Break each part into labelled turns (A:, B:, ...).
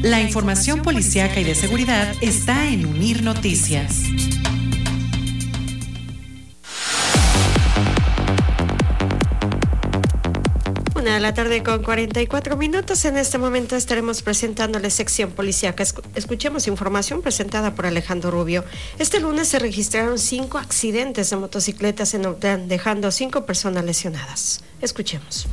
A: La información policíaca y de seguridad está en Unir Noticias.
B: Una de la tarde con 44 minutos. En este momento estaremos presentando la sección policíaca. Escuchemos información presentada por Alejandro Rubio. Este lunes se registraron 5 accidentes de motocicletas en Autlán, dejando 5 personas lesionadas. Escuchemos.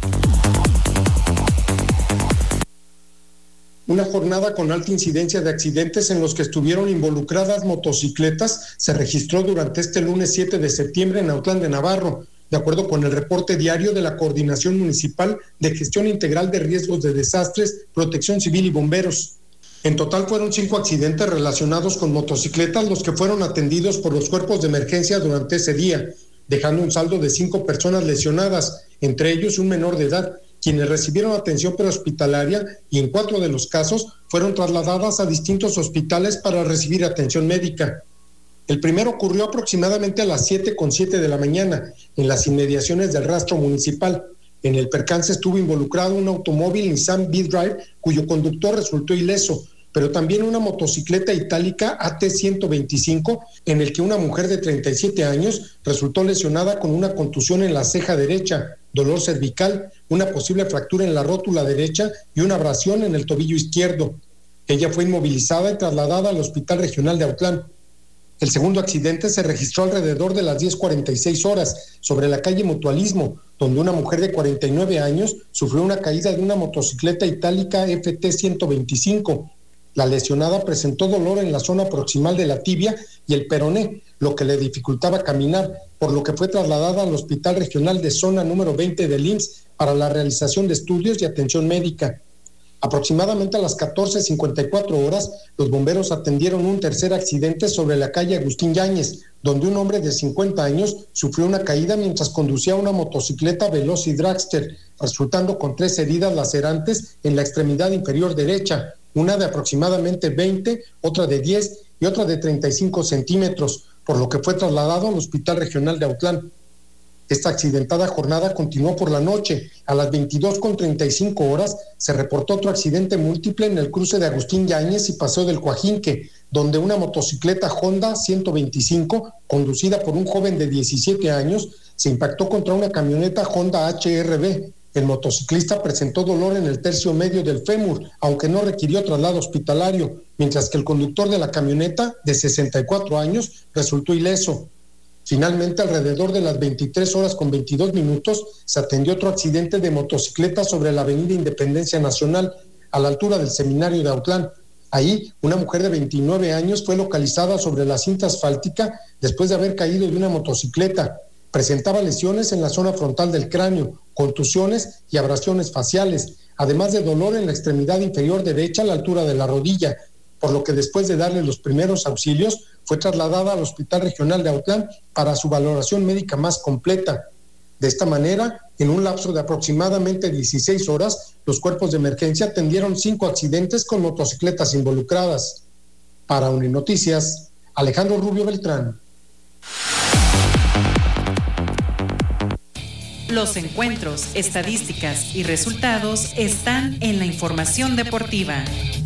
C: Una jornada con alta incidencia de accidentes en los que estuvieron involucradas motocicletas se registró durante este lunes 7 de septiembre en Autlán de Navarro, de acuerdo con el reporte diario de la Coordinación Municipal de Gestión Integral de Riesgos de Desastres, Protección Civil y Bomberos. En total fueron 5 accidentes relacionados con motocicletas los que fueron atendidos por los cuerpos de emergencia durante ese día, dejando un saldo de 5 personas lesionadas, entre ellos un menor de edad, quienes recibieron atención prehospitalaria y en 4 de los casos fueron trasladadas a distintos hospitales para recibir atención médica. El primero ocurrió aproximadamente a las 7:07 de la mañana, en las inmediaciones del rastro municipal. En el percance estuvo involucrado un automóvil Nissan V-Drive, cuyo conductor resultó ileso, pero también una motocicleta itálica AT-125, en el que una mujer de 37 años resultó lesionada con una contusión en la ceja derecha, dolor cervical, una posible fractura en la rótula derecha y una abrasión en el tobillo izquierdo. Ella fue inmovilizada y trasladada al Hospital Regional de Autlán. El segundo accidente se registró alrededor de las 10:46 horas sobre la calle Mutualismo, donde una mujer de 49 años sufrió una caída de una motocicleta itálica FT-125. La lesionada presentó dolor en la zona proximal de la tibia y el peroné, lo que le dificultaba caminar, por lo que fue trasladada al Hospital Regional de Zona número 20 del IMSS para la realización de estudios y atención médica. Aproximadamente a las 14:54 horas, los bomberos atendieron un tercer accidente sobre la calle Agustín Yáñez, donde un hombre de 50 años sufrió una caída mientras conducía una motocicleta Veloci Dragster, resultando con 3 heridas lacerantes en la extremidad inferior derecha, una de aproximadamente 20, otra de 10 y otra de 35 centímetros, por lo que fue trasladado al Hospital Regional de Autlán. Esta accidentada jornada continuó por la noche. A las 22:35 horas se reportó otro accidente múltiple en el cruce de Agustín Yáñez y Paseo del Coajinque, donde una motocicleta Honda 125, conducida por un joven de 17 años, se impactó contra una camioneta Honda HR-V. El motociclista presentó dolor en el tercio medio del fémur, aunque no requirió traslado hospitalario, mientras que el conductor de la camioneta, de 64 años, resultó ileso. Finalmente, alrededor de las 23:22, se atendió otro accidente de motocicleta sobre la avenida Independencia Nacional, a la altura del Seminario de Autlán. Ahí, una mujer de 29 años fue localizada sobre la cinta asfáltica después de haber caído de una motocicleta. Presentaba lesiones en la zona frontal del cráneo, contusiones y abrasiones faciales, además de dolor en la extremidad inferior derecha a la altura de la rodilla, por lo que después de darle los primeros auxilios, fue trasladada al Hospital Regional de Autlán para su valoración médica más completa. De esta manera, en un lapso de aproximadamente 16 horas, los cuerpos de emergencia atendieron 5 accidentes con motocicletas involucradas. Para Uninoticias, Alejandro Rubio Beltrán.
A: Los encuentros, estadísticas y resultados están en la información deportiva.